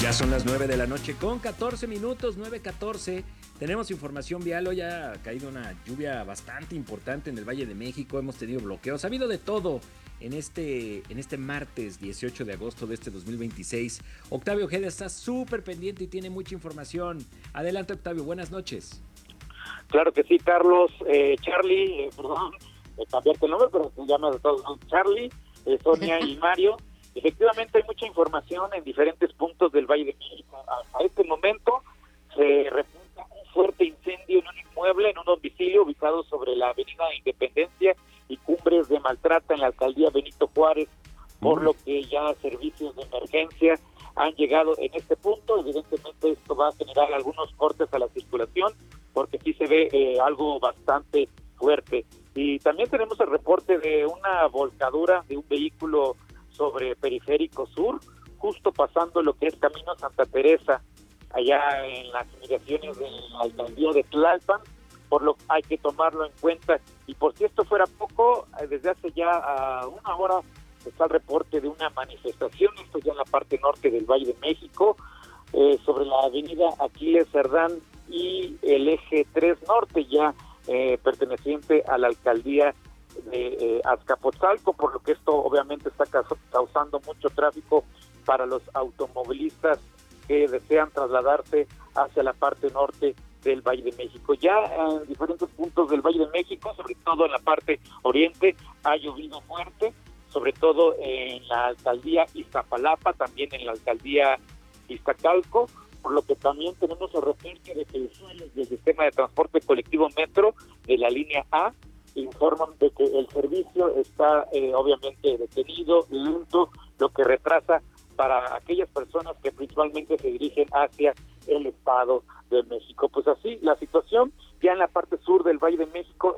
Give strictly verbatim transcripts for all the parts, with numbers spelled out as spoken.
Ya son las nueve de la noche con catorce minutos, nueve catorce. Tenemos información vial. Hoy ha caído una lluvia bastante importante en el Valle de México. Hemos tenido bloqueos. Ha habido de todo en este, en este martes dieciocho de agosto de este dos mil veintiséis. Octavio Ojeda está súper pendiente y tiene mucha información. Adelante, Octavio. Buenas noches. Claro que sí, Carlos. Eh, Charlie, eh, perdón, eh, cambiarte el nombre, pero te llamas de todos modos Charlie, eh, Sonia y Mario. Efectivamente hay mucha información en diferentes puntos del Valle de México. A este momento se reporta un fuerte incendio en un inmueble, en un domicilio ubicado sobre la avenida Independencia y Cumbres de Maltrata en la alcaldía Benito Juárez, por lo que ya servicios de emergencia han llegado en este punto. Evidentemente esto va a generar algunos cortes a la circulación porque sí se ve eh, algo bastante fuerte. Y también tenemos el reporte de una volcadura de un vehículo sobre Periférico Sur, justo pasando lo que es Camino Santa Teresa, allá en las inmediaciones de la alcaldía de Tlalpan, por lo que hay que tomarlo en cuenta. Y por si esto fuera poco, desde hace ya uh, una hora está el reporte de una manifestación, esto ya en la parte norte del Valle de México, eh, sobre la avenida Aquiles Cerdán y el eje tres norte, ya eh, perteneciente a la alcaldía de eh, Azcapotzalco, por lo que esto obviamente está causando mucho tráfico para los automovilistas que desean trasladarse hacia la parte norte del Valle de México. Ya en diferentes puntos del Valle de México, sobre todo en la parte oriente, ha llovido fuerte, sobre todo en la alcaldía Iztapalapa, también en la alcaldía Iztacalco, por lo que también tenemos el reporte de que usuarios del sistema de transporte colectivo Metro de la línea A informan de que el servicio está eh, obviamente detenido, lento, lo que retrasa para aquellas personas que principalmente se dirigen hacia el Estado de México. Pues así la situación ya en la parte sur del Valle de México,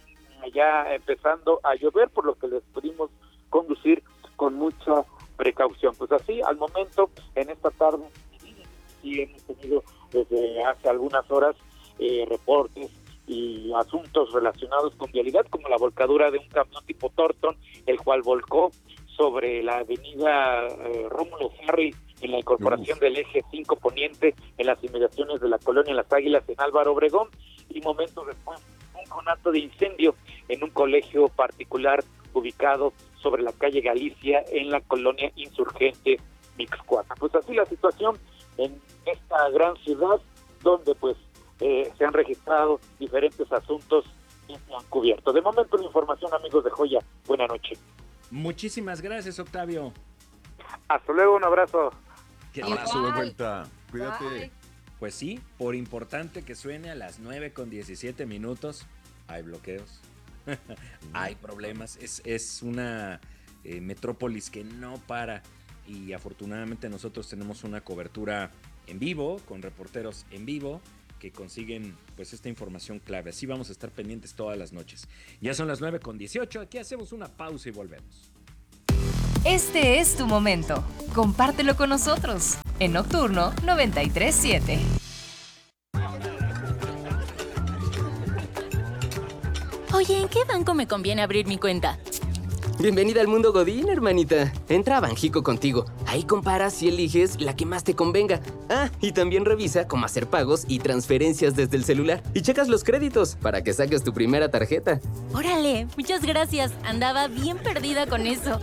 ya empezando a llover, por lo que les pedimos conducir con mucha precaución. Pues así, al momento, en esta tarde, sí hemos tenido desde hace algunas horas eh, reportes y asuntos relacionados con vialidad, como la volcadura de un camión tipo Torton, el cual volcó sobre la avenida eh, Rómulo Ferri en la incorporación Uf. del eje cinco poniente en las inmediaciones de la colonia Las Águilas en Álvaro Obregón, y momentos después un conato de incendio en un colegio particular ubicado sobre la calle Galicia en la colonia Insurgente Mixcoac. Pues así la situación en esta gran ciudad, donde pues Eh, se han registrado diferentes asuntos y se han cubierto. De momento la información, amigos de Joya. Buena noche. Muchísimas gracias, Octavio. Hasta luego, un abrazo. ¿Qué abrazo de vuelta. Cuídate. Bye. Pues sí, por importante que suene, a las nueve con diecisiete minutos hay bloqueos, hay problemas. Es, es una eh, metrópolis que no para, y afortunadamente nosotros tenemos una cobertura en vivo, con reporteros en vivo, que consiguen pues esta información clave. Así vamos a estar pendientes todas las noches. Ya son las nueve con dieciocho, aquí hacemos una pausa y volvemos. Este es tu momento. Compártelo con nosotros en Nocturno noventa y tres siete. Oye, ¿en qué banco me conviene abrir mi cuenta? Bienvenida al mundo Godín, hermanita. Entra a Banjico Contigo. Ahí comparas y eliges la que más te convenga. Ah, y también revisa cómo hacer pagos y transferencias desde el celular. Y checas los créditos para que saques tu primera tarjeta. Órale, muchas gracias. Andaba bien perdida con eso.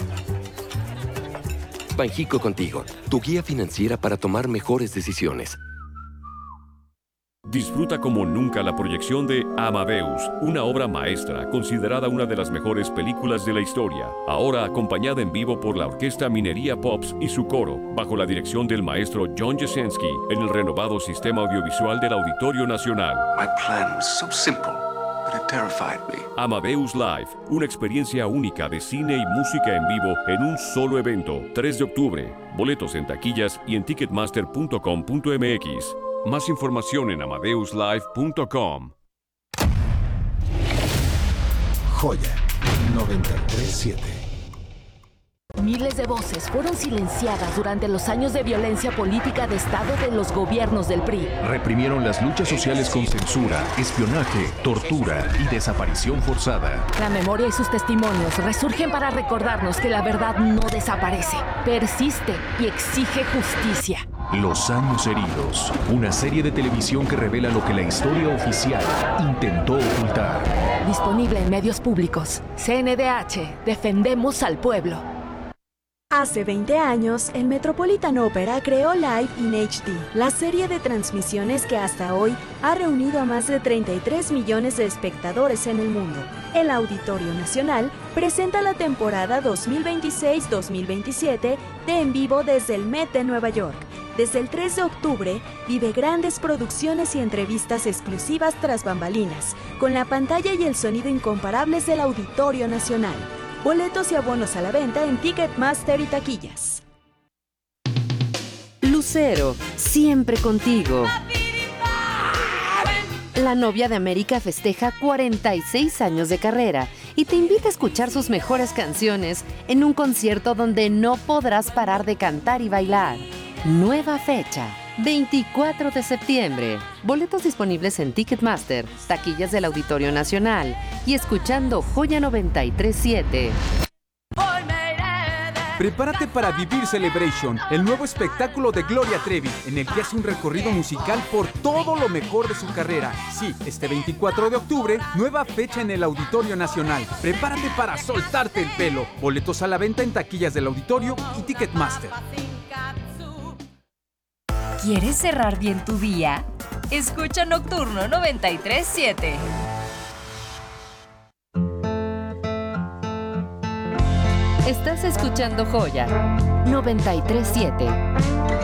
Banjico Contigo, tu guía financiera para tomar mejores decisiones. Disfruta como nunca la proyección de Amadeus, una obra maestra considerada una de las mejores películas de la historia, ahora acompañada en vivo por la Orquesta Minería Pops y su coro, bajo la dirección del maestro John Jasenski, en el renovado sistema audiovisual del Auditorio Nacional. My plan was so simple, but it terrified me. Amadeus Live, una experiencia única de cine y música en vivo en un solo evento, tres de octubre. Boletos en taquillas y en ticketmaster punto com punto m x. Más información en amadeus live punto com. Joya noventa y tres siete. Miles de voces fueron silenciadas durante los años de violencia política de Estado de los gobiernos del P R I. Reprimieron las luchas sociales con censura, espionaje, tortura y desaparición forzada. La memoria y sus testimonios resurgen para recordarnos que la verdad no desaparece, persiste y exige justicia. Los años heridos, una serie de televisión que revela lo que la historia oficial intentó ocultar. Disponible en medios públicos. C N D H, defendemos al pueblo. Hace veinte años, el Metropolitan Opera creó Live in H D, la serie de transmisiones que hasta hoy ha reunido a más de treinta y tres millones de espectadores en el mundo. El Auditorio Nacional presenta la temporada dos mil veintiséis dos mil veintisiete de En Vivo desde el Met de Nueva York. Desde el tres de octubre, vive grandes producciones y entrevistas exclusivas tras bambalinas, con la pantalla y el sonido incomparables del Auditorio Nacional. Boletos y abonos a la venta en Ticketmaster y taquillas. Lucero, siempre contigo. La novia de América festeja cuarenta y seis años de carrera y te invita a escuchar sus mejores canciones en un concierto donde no podrás parar de cantar y bailar. Nueva fecha, veinticuatro de septiembre. Boletos disponibles en Ticketmaster, taquillas del Auditorio Nacional y escuchando Joya noventa y tres punto siete. Prepárate para vivir Celebration, el nuevo espectáculo de Gloria Trevi, en el que hace un recorrido musical por todo lo mejor de su carrera. Sí, este veinticuatro de octubre, nueva fecha en el Auditorio Nacional. Prepárate para soltarte el pelo. Boletos a la venta en taquillas del Auditorio y Ticketmaster. ¿Quieres cerrar bien tu día? Escucha Nocturno noventa y tres punto siete. Estás escuchando Joya noventa y tres punto siete.